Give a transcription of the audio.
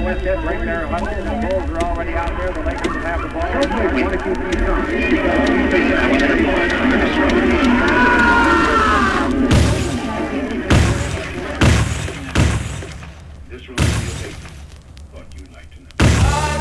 West End right there. The Bulls are already out there. The Lakers will have the ball. 22 feet.